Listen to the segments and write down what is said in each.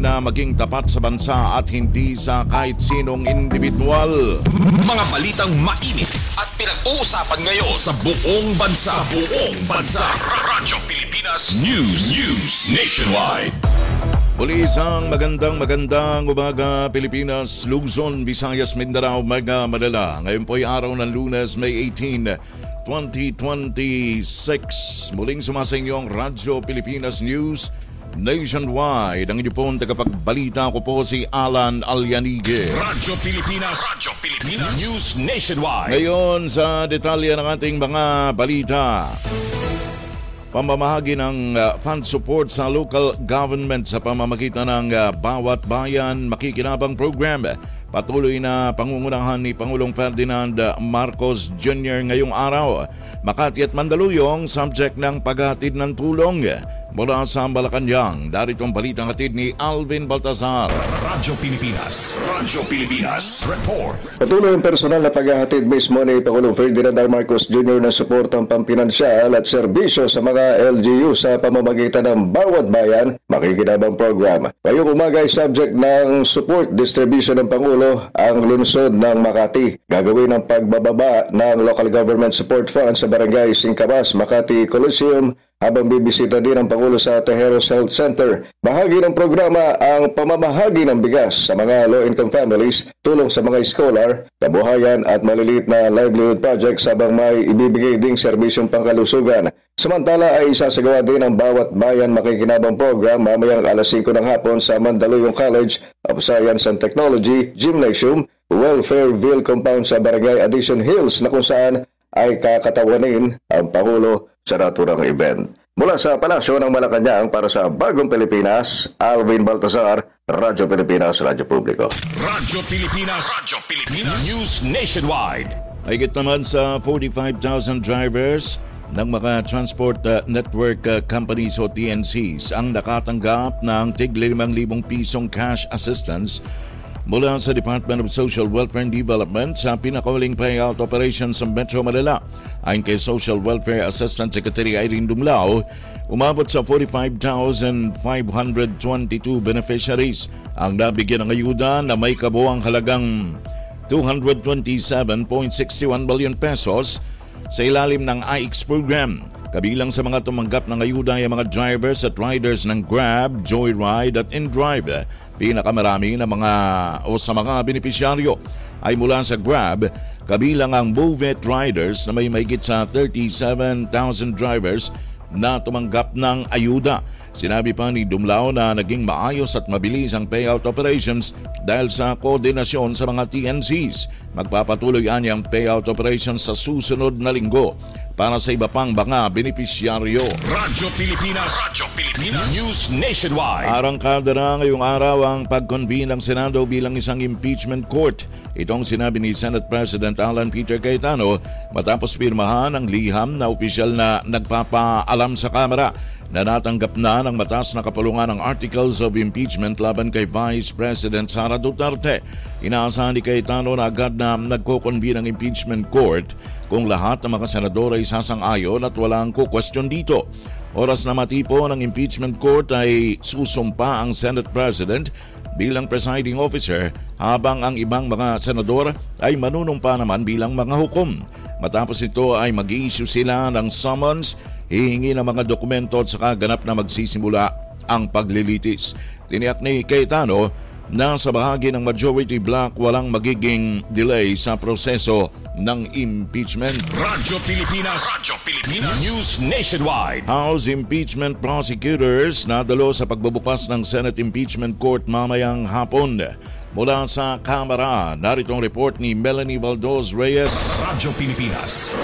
na maging tapat sa bansa at hindi sa kahit sinong individual. Mga balitang mainit at pinag-uusapan ngayon sa buong bansa. Radyo Pilipinas News Nationwide. Muli isang magandang umaga Pilipinas, Luzon, Visayas, Mindanao, Mega Manila. Ngayon po ay araw ng Lunes, May 18, 2026. Muling sumasa inyong Radyo Pilipinas News Nationwide. Ang inyo pong tagapagbalita ko po si Alan Alyanige. Radyo Pilipinas News Nationwide. Ngayon sa detalye ng ating mga balita. Pamamahagi ng fund support sa local government sa pamamagitan ng Bawat Bayan Makikinabang Program. Patuloy na pangungunahan ni Pangulong Ferdinand Marcos Jr. ngayong araw. Makati at Mandaluyong, subject ng paghatid ng tulong. Mula sa Malacanang, darito ang balitang hatid ni Alvin Baltazar. Radyo Pilipinas Report. Patuloy ang personal na paghahatid mismo ni Pangulong Ferdinand R. Marcos Jr. ng suportang pampinansyal at serbisyo sa mga LGU sa pamamagitan ng Bawat Bayan Makikinabang Program. Ngayong umaga ay subject ng support distribution ng Pangulo ang lungsod ng Makati. Gagawin ang pagbababa ng local government support fund sa barangay Singkabas, Makati Coliseum, habang bibisita din ang Pangulo sa Tejeros Health Center. Bahagi ng programa ang pamamahagi ng bigas sa mga low-income families, tulong sa mga scholar, kabuhayan at maliliit na livelihood projects habang may ibibigay ding serbisyong pangkalusugan. Samantala ay isasagawa din ang Bawat Bayan Makikinabang Program mamayang alas 5 ng hapon sa Mandaluyong College of Science and Technology Gymnasium, Welfareville Compound sa Barangay Addition Hills na kung saan ay kakatawanin ang Pangulo sa naturang event. Mula sa Palasyo ng Malacanang para sa Bagong Pilipinas, Alvin Baltazar, Radyo Pilipinas, Radyo Publiko. Radyo Pilipinas News Nationwide. Higit naman sa 45,000 drivers ng mga transport network companies o TNCs ang nakatanggap ng tig 5,000 pisong cash assistance mula sa Department of Social Welfare and Development sa pinakawaling payout operation sa Metro Manila. Ayon kay Social Welfare Assistant Secretary Irene Dumlao, umabot sa 45,522 beneficiaries ang nabigyan ng ayuda na may kabuuang halagang 227.61 billion pesos sa ilalim ng IX program. Kabilang sa mga tumanggap ng ayuda ay mga drivers at riders ng Grab, Joyride at InDrive. Pinakamarami na sa mga benepisyaryo ay mula sa Grab, kabilang ang Movet riders na may mahigit sa 37,000 drivers na tumanggap ng ayuda. Sinabi pa ni Dumlao na naging maayos at mabilis ang payout operations dahil sa koordinasyon sa mga TNCs. Magpapatuloy ang payout operations sa susunod na linggo para sa iba pang mga benepisyaryo. Radyo Pilipinas News Nationwide. Arangkada na ngayong araw ang pag-convene ng Senado bilang isang impeachment court. Itong sinabi ni Senate President Alan Peter Cayetano matapos pirmahan ang liham na opisyal na nagpapaalam sa Kamara na natanggap na ng batas na kapulungan ng Articles of Impeachment laban kay Vice President Sara Duterte. Inaasahan ni Cayetano na agad na nagko-convene ang impeachment court kung lahat ng mga senador ay sasang-ayon at walang kukwestiyon dito. Oras na matipo ng impeachment court ay susumpa ang Senate President bilang presiding officer habang ang ibang mga senador ay manunumpa naman bilang mga hukom. Matapos ito ay mag-i-issue sila ng summons, hihingi ng mga dokumento at saka ganap na magsisimula ang paglilitis. Tiniyak ni Cayetano na sa bahagi ng majority block walang magiging delay sa proseso ng impeachment. Radyo Pilipinas News Nationwide. House impeachment prosecutors nadalo sa pagbubukas ng Senate Impeachment Court mamayang hapon. Mula sa Kamara, narito ang report ni Melanie Baldoz Reyes. Radyo Pilipinas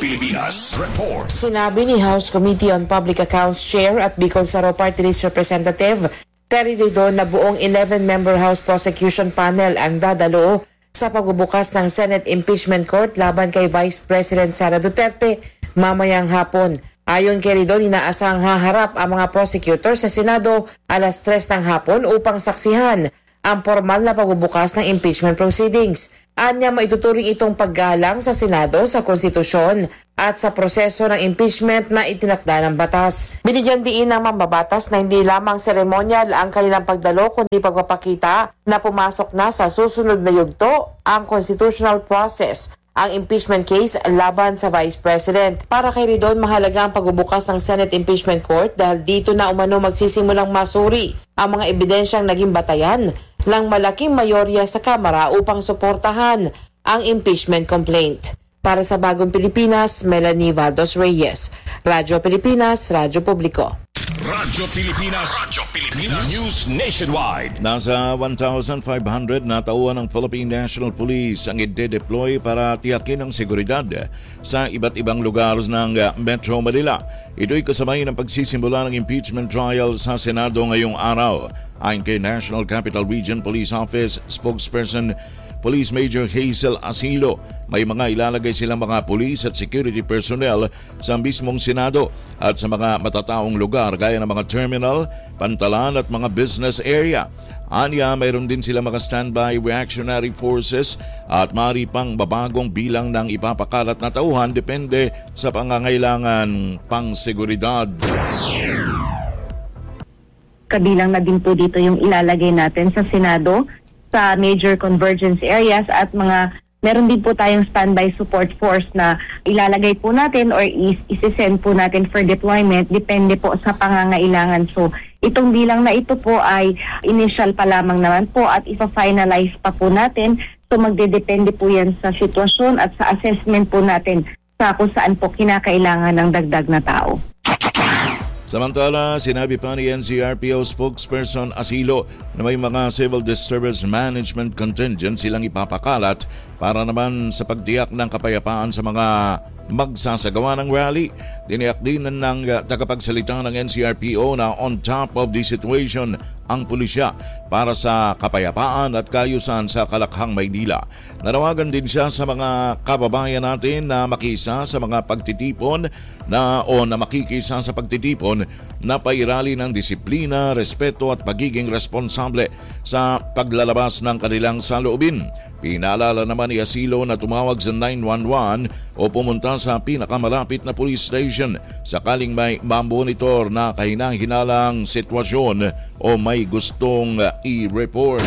Report. Sinabi ni House Committee on Public Accounts Chair at Bicol Saro Party List Representative Terry Ridon na buong 11-member House Prosecution Panel ang dadalo sa pagbubukas ng Senate Impeachment Court laban kay Vice President Sara Duterte mamayang hapon. Ayon kay Ridon, inaasahang haharap ang mga prosecutor sa Senado alas 3 ng hapon upang saksihan ang formal na pagbubukas ng impeachment proceedings. Anya maituturing itong paggalang sa Senado sa konstitusyon at sa proseso ng impeachment na itinakda ng batas. Binigyan diin ng mambabatas na hindi lamang seremonyal ang kanilang pagdalo kundi pagpapakita na pumasok na sa susunod na yugto ang constitutional process, ang impeachment case laban sa Vice President. Para kay Ridon, mahalaga ang pagbubukas ng Senate Impeachment Court dahil dito na umano magsisimulang masuri ang mga ebidensyang naging batayan ng malaking mayorya sa Kamara upang suportahan ang impeachment complaint. Para sa Bagong Pilipinas, Melanie Valdos Reyes, Radyo Pilipinas, Radyo Publiko. Radyo Pilipinas, News Nationwide. Nasa 1,500 na tauhan ng Philippine National Police ang ide-deploy para tiyakin ang seguridad sa iba't ibang lugar ng Metro Manila. Ito'y kasabay ng pagsisimula ng impeachment trial sa Senado ngayong araw. Ayon kay National Capital Region Police Office spokesperson Police Major Hazel Asilo, may mga ilalagay silang mga police at security personnel sa mismong Senado at sa mga matataong lugar gaya ng mga terminal, pantalan at mga business area. Anya, mayroon din sila mga standby reactionary forces at maaari pang babagong bilang ng ipapakalat na tauhan depende sa pangangailangan pang seguridad. Kabilang na din po dito yung ilalagay natin sa Senado sa major convergence areas at meron din po tayong standby support force na ilalagay po natin or isi-send po natin for deployment depende po sa pangangailangan. So itong bilang na ito po ay initial pa lamang naman po at ipa-finalize pa po natin. So magdedepende po yan sa sitwasyon at sa assessment po natin sa kung saan po kinakailangan ng dagdag na tao. Samantala, sinabi pa ni NCRPO spokesperson Asilo na may mga civil disturbance management contingent silang ipapakalat para naman sa pagtiyak ng kapayapaan sa mga magsasagawa ng rally. Tiniyak din ng tagapagsalita ng NCRPO na on top of the situation ang pulisya para sa kapayapaan at kaayusan sa Kalakhang, Maynila. Nanawagan din siya sa mga kababayan natin na makisa sa mga pagtitipon na makikisa sa pagtitipon na pairali ng disiplina, respeto at pagiging responsable sa paglalabas ng kanilang saloobin. Pinaalala naman ni Asilo na tumawag sa 911 o pumunta sa pinakamalapit na police station sakaling may mamonitor na kahina-hinalang sitwasyon o may gustong i-report.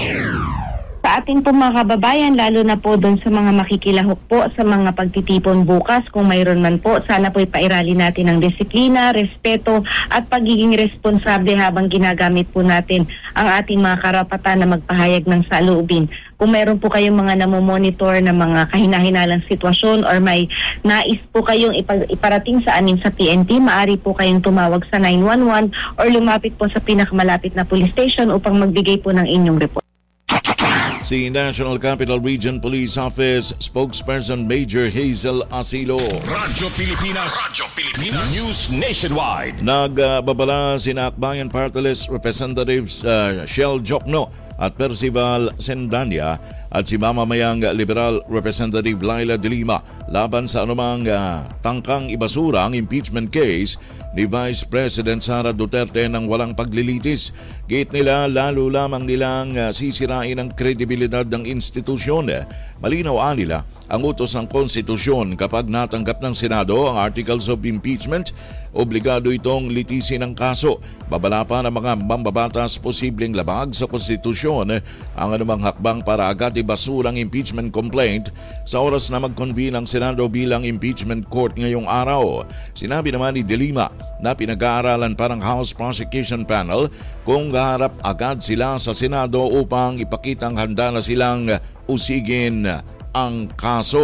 Sa ating po mga kababayan, lalo na po doon sa mga makikilahok po sa mga pagtitipon bukas, kung mayroon man po, sana po ipairali natin ang disiplina, respeto at pagiging responsable habang ginagamit po natin ang ating mga karapatan na magpahayag ng saloobin. Kung mayroon po kayong mga namomonitor na mga kahina-hinalang sitwasyon or may nais po kayong iparating sa amin sa PNP, maaari po kayong tumawag sa 911 or lumapit po sa pinakamalapit na police station upang magbigay po ng inyong report. Si National Capital Region Police Office spokesperson Major Hazel Asilo. Radyo Pilipinas, News Nationwide. Nagbabala sina Akbayan Party List Representatives Shell Jokno at Percival Sendanya at si mamamayang Liberal Representative Laila De Lima laban sa anumang tangkang ibasura ang impeachment case ni Vice President Sara Duterte ng walang paglilitis. Gate nila lalo lamang nilang sisirain ang kredibilidad ng institusyon. Malinaw nila ang utos ng konstitusyon kapag natanggap ng Senado ang Articles of Impeachment, obligado itong litisin ang kaso. Babala pa ng mga mambabatas posibleng labag sa konstitusyon ang anumang hakbang para agad ibasura ang impeachment complaint sa oras na mag-convene ang Senado bilang impeachment court ngayong araw. Sinabi naman ni De Lima na pinag-aaralan pa ng House Prosecution Panel kung gaharap agad sila sa Senado upang ipakitang handa na silang usigin ang kaso.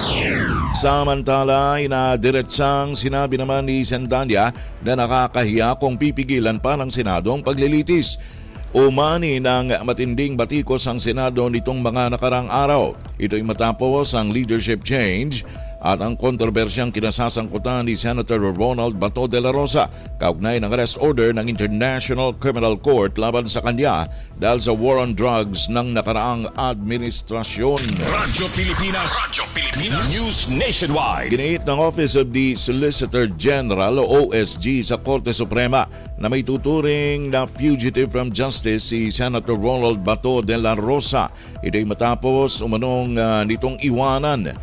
Samantala, inadiretsang sinabi naman ni Sendanya na nakakahiya kung pipigilan pa ng Senado ang paglilitis. Umani ng matinding batikos ang Senado nitong mga nakarang araw. Ito'y matapos ang leadership change at ang kontrobersyang kinasasangkutan ni Senator Ronald Bato de la Rosa kaugnay ng arrest order ng International Criminal Court laban sa kanya dahil sa war on drugs ng nakaraang administrasyon. Radyo Pilipinas News Nationwide. Giniit ng Office of the Solicitor General o OSG sa Korte Suprema na may tuturing na fugitive from justice si Senator Ronald Bato de la Rosa. Ito'y matapos umanong nitong iwasan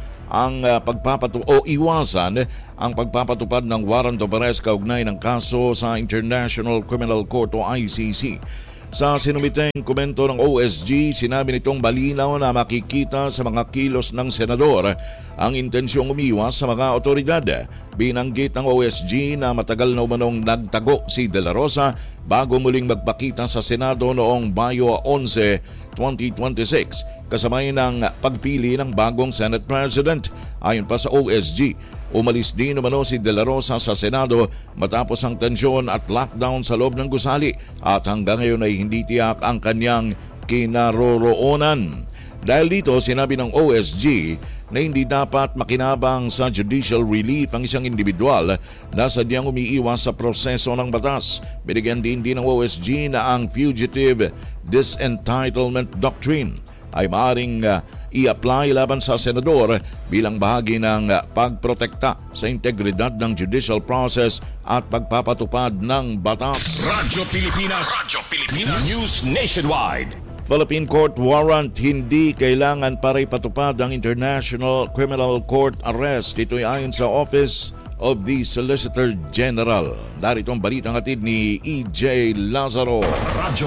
ang pagpapatupad ng warrant of arrest kaugnay ng kaso sa International Criminal Court o ICC. Sa sinumiteng komento ng OSG, sinabi nitong malinaw na makikita sa mga kilos ng senador ang intensyong umiwas sa mga otoridad. Binanggit ng OSG na matagal na umanong nagtago si De La Rosa bago muling magpakita sa Senado noong Mayo 11, 2026 kasabay ng pagpili ng bagong Senate President. Ayon pa sa OSG, umalis din umano si De La Rosa sa Senado matapos ang tensyon at lockdown sa loob ng gusali at hanggang ngayon ay hindi tiyak ang kanyang kinaroroonan. Dahil dito, sinabi ng OSG na hindi dapat makinabang sa judicial relief ang isang individual na sadyang umiiwas sa proseso ng batas. Binigyan din ng OSG na ang Fugitive Disentitlement Doctrine ay maaaring i-apply laban sa senador bilang bahagi ng pagprotekta sa integridad ng judicial process at pagpapatupad ng batas. Radyo Pilipinas News Nationwide. Philippine Court warrant, hindi kailangan para ipatupad ang International Criminal Court arrest. Ito'y ayon sa Office of the Solicitor General. Narito ang balitang hatid ni EJ Lazaro. Radyo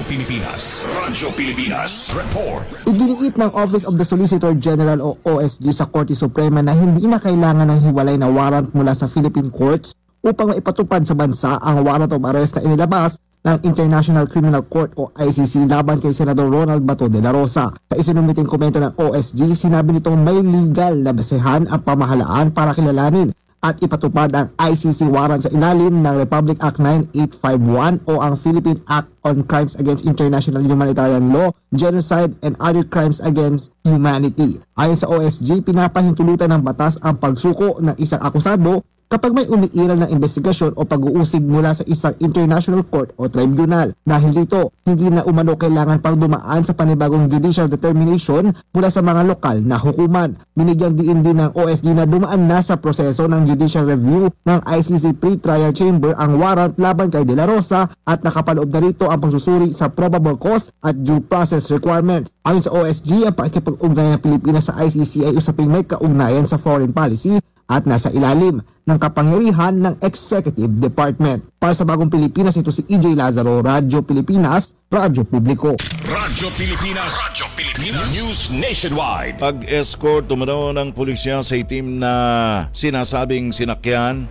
Pilipinas Report. Iginiit ng Office of the Solicitor General o OSG sa Korte Suprema na hindi na kailangan ng hiwalay na warrant mula sa Philippine Courts upang maipatupad sa bansa ang warrant of arrest na inilabas ng International Criminal Court o ICC laban kay Senador Ronald Bato de la Rosa. Sa isinumiting komento ng OSG, sinabi nitong may legal na basehan ang pamahalaan para kilalanin at ipatupad ang ICC warrant sa ilalim ng Republic Act 9851 o ang Philippine Act on Crimes Against International Humanitarian Law, Genocide and Other Crimes Against Humanity. Ayon sa OSG, pinapahintulutan ng batas ang pagsuko ng isang akusado kapag may umiiral ng investigasyon o pag-uusig mula sa isang international court o tribunal. Dahil dito, hindi na umano kailangan pang dumaan sa panibagong judicial determination mula sa mga lokal na hukuman. Binigyan din ng OSG na dumaan na sa proseso ng judicial review ng ICC Pre-Trial Chamber ang warrant laban kay De La Rosa at nakapaloob na rito ang pagsusuri sa probable cause at due process requirements. Ayon sa OSG, ang pakikipag-ugnayan ng Pilipinas sa ICC ay usaping may kaugnayan sa foreign policy at nasa ilalim ng kapangyarihan ng Executive Department. Para sa Bagong Pilipinas, ito si EJ Lazaro, Radyo Pilipinas, Radyo Publiko. Radyo Pilipinas News Nationwide. Pag-escort umano ng pulisya sa itim na sinasabing sinakyan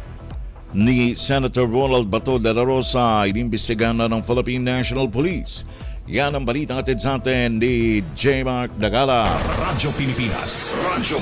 ni Senator Ronald Bato de la Rosa ay inimbestigahan na ng Philippine National Police. Yan ang balitang atid sa atin ni J. Mark Dagala. Radyo Pilipinas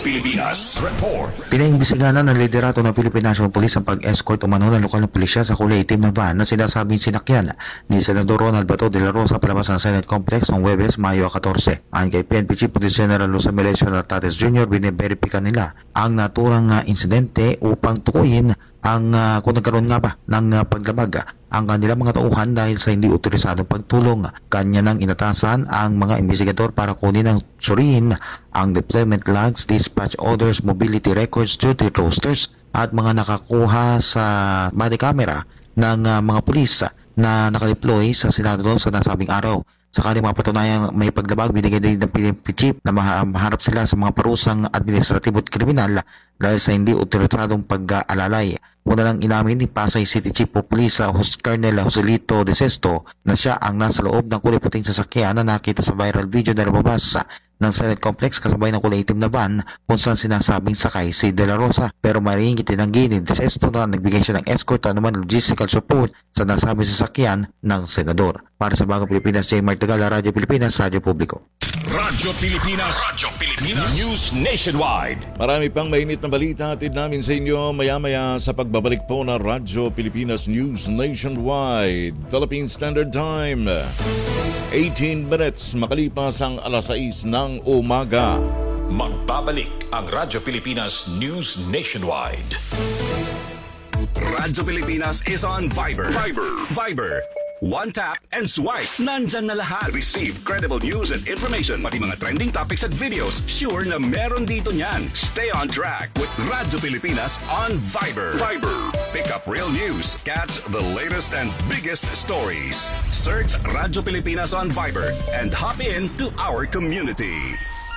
Report. Pinaimbestigahan na ng liderato ng Philippine National Police ang pag-escort umano ng lokal na pulisya sa kulay itim na van na sinasabing sinakyan ni Senador Ronald Bato de la Rosa palabas ng Senate Complex noong Huwebes, Mayo 14. Ayon kay PNP Chief Police General Luz Melesio Nartates Jr., biniberipika nila ang naturang insidente upang tukuyin ang kung nagkaroon nga ba ng paglabag ang kanilang mga tauhan dahil sa hindi otorisadong pagtulong. Kanya nang inatasan ang mga investigador para kunin ang suriin ang deployment logs, dispatch orders, mobility records, duty rosters at mga nakakuha sa body camera ng mga pulis na nakadeploy sa Senado sa nasabing araw. Sakaling mapatunayang may paglabag, binigay din ng PNP Chief na maharap sila sa mga parusang administratibo at kriminal dahil sa hindi otorisadong pag-aalalay. Una lang inamin ni Pasay City Chief of Police Colonel Joselito De Sesto na siya ang nasa loob ng kulay puting sasakyan na nakita sa viral video na lumabas ng Senate Complex kasabay ng kulay itim na van kung saan sinasabing sakay si De La Rosa. Pero maring itinanggi ni De Sesto na nagbigay siya ng escort at naman logistical support sa nasabing sasakyan ng senador. Para sa Bagong Pilipinas, J. Mark Dagala, Radyo Pilipinas, Radyo Publiko. Radyo Pilipinas News Nationwide. Marami pang mainit na balita atid namin sa inyo maya-maya sa pagbabalik po ng Radyo Pilipinas News Nationwide. Philippine Standard Time, 18 minutes makalipas ang alas 6 ng umaga. Magbabalik ang Radyo Pilipinas News Nationwide. Radyo Pilipinas is on Viber. Viber. One tap and swipe. Nandyan na lahat. Receive credible news and information. Pati mga trending topics at videos. Sure na meron dito niyan. Stay on track with Radyo Pilipinas on Viber. Pick up real news. Catch the latest and biggest stories. Search Radyo Pilipinas on Viber and hop in to our community.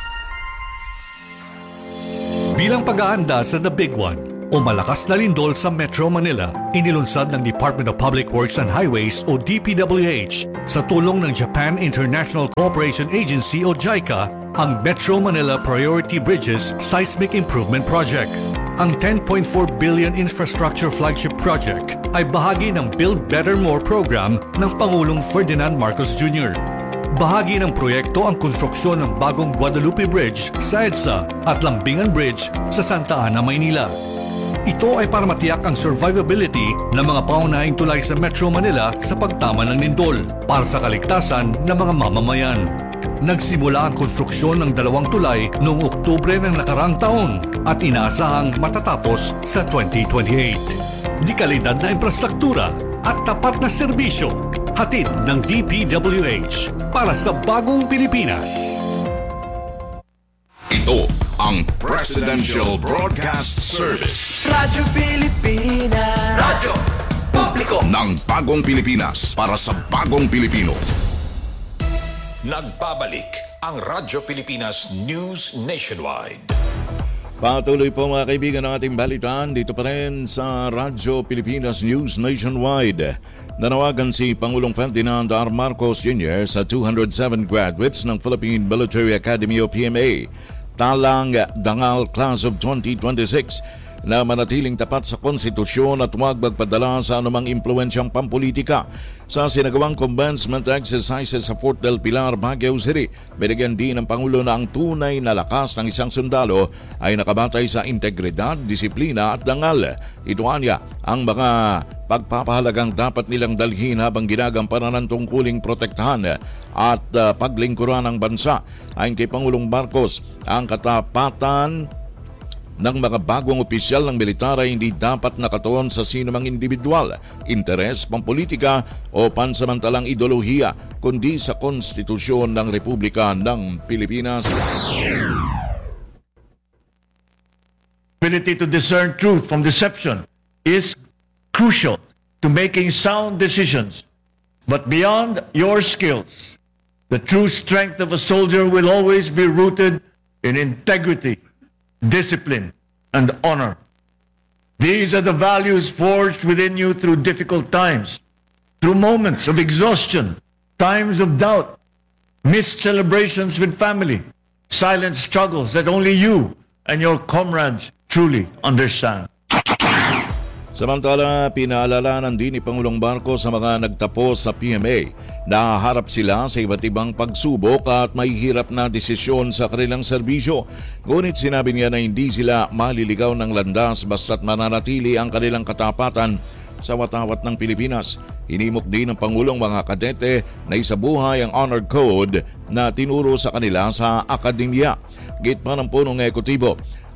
Bilang pag-aanda sa The Big One o malakas na lindol sa Metro Manila, inilunsad ng Department of Public Works and Highways o DPWH sa tulong ng Japan International Cooperation Agency o JICA ang Metro Manila Priority Bridges Seismic Improvement Project. Ang 10.4 billion infrastructure flagship project ay bahagi ng Build Better More program ng Pangulong Ferdinand Marcos Jr. Bahagi ng proyekto ang konstruksyon ng bagong Guadalupe Bridge sa EDSA at Lambingan Bridge sa Santa Ana, Maynila. Ito ay para matiyak ang survivability ng mga pangunahing tulay sa Metro Manila sa pagtama ng lindol para sa kaligtasan ng mga mamamayan. Nagsimula ang konstruksyon ng 2 tulay noong Oktubre ng nakarang taon at inaasahang matatapos sa 2028. Di kalidad na infrastruktura at tapat na serbisyo, hatid ng DPWH para sa bagong Pilipinas. Ito ang Presidential Broadcast Service. Radyo Pilipinas. Radyo Publiko ng bagong Pilipinas para sa bagong Pilipino. Nagbabalik ang Radyo Pilipinas News Nationwide. Patuloy po mga kaibigan ng ating balitaan dito pa rin sa Radyo Pilipinas News Nationwide. Nanawagan si Pangulong Ferdinand R. Marcos Jr. sa 207 graduates ng Philippine Military Academy o PMA talang Dangal Class of 2026 na manatiling tapat sa konstitusyon at huwag magpadala sa anumang impluensyang pampolitika. Sa sinagawang commencement exercises sa Fort del Pilar, Baguio City, binigyan din ng Pangulo na ang tunay na lakas ng isang sundalo ay nakabatay sa integridad, disiplina at dangal. Ito anya ang mga pagpapahalagang dapat nilang dalhin habang ginagampanan ng tungkuling protektahan at paglingkuran ng bansa. Ayon kay Pangulong Marcos, ang katapatan ng mga bagong opisyal ng militar ay hindi dapat nakatuon sa sinumang individual, interes, pampolitika o pansamantalang ideolohiya, kundi sa konstitusyon ng Republika ng Pilipinas. Ability to discern truth from deception is crucial to making sound decisions. But beyond your skills, the true strength of a soldier will always be rooted in integrity, discipline, and honor. These are the values forged within you through difficult times, through moments of exhaustion, times of doubt, missed celebrations with family, silent struggles that only you and your comrades truly understand. Samantala, pinaalalanan din ni Pangulong Marcos sa mga nagtapos sa PMA na harap sila sa iba't ibang pagsubok at may hirap na desisyon sa kanilang serbisyo. Ngunit sinabi niya na hindi sila maliligaw ng landas basta't mananatili ang kanilang katapatan sa watawat ng Pilipinas. Hinimok din ng Pangulong mga kadete na isabuhay ang Honor Code na tinuro sa kanila sa akademya. Git pa ng punong ekutibo,